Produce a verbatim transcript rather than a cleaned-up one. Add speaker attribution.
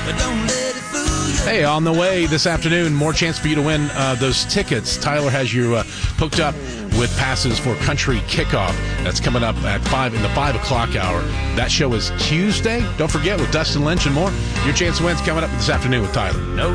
Speaker 1: but don't let it fool you.
Speaker 2: Hey, on the way this afternoon, more chance for you to win uh, those tickets. Tyler has you uh, hooked up with passes for Country Kickoff. That's coming up at five in the five o'clock hour. That show is Tuesday. Don't forget, with Dustin Lynch and more. Your chance to win's coming up this afternoon with Tyler.
Speaker 1: No